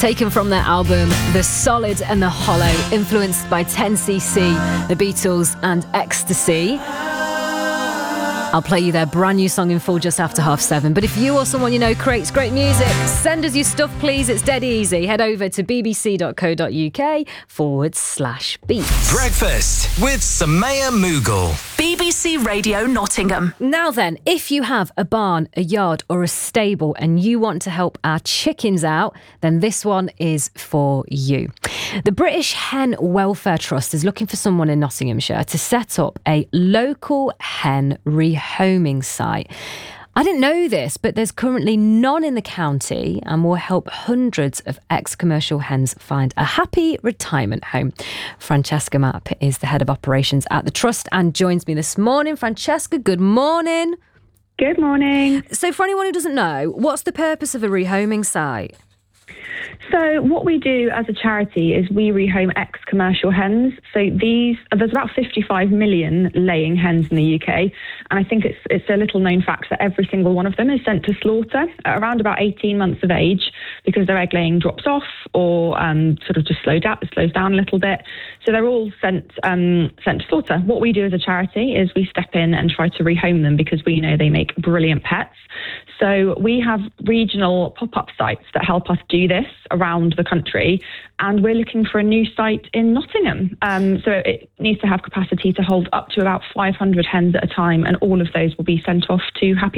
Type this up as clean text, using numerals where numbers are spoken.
Taken from their album The Solid and the Hollow, influenced by 10cc, The Beatles and Ecstasy. I'll play you their brand new song in full just after 7:30. But if you or someone you know creates great music, send us your stuff, please. It's dead easy. Head over to bbc.co.uk/beats. Breakfast with Samaya Mughal. BBC Radio Nottingham. Now then, if you have a barn, a yard or a stable and you want to help our chickens out, then this one is for you. The British Hen Welfare Trust is looking for someone in Nottinghamshire to set up a local hen rehoming site. I didn't know this, but there's currently none in the county and will help hundreds of ex-commercial hens find a happy retirement home. Francesca Mapp is the head of operations at the Trust and joins me this morning. Francesca, good morning. Good morning. So for anyone who doesn't know, what's the purpose of a rehoming site? So what we do as a charity is we rehome ex-commercial hens. So there's about 55 million laying hens in the UK. And I think it's a little known fact that every single one of them is sent to slaughter at around about 18 months of age because their egg laying drops off or sort of just slows down a little bit. So they're all sent to slaughter. What we do as a charity is we step in and try to rehome them because we know they make brilliant pets. So we have regional pop-up sites that help us do this around the country, and we're looking for a new site in Nottingham. So it needs to have capacity to hold up to about 500 hens at a time, and all of those will be sent off to happy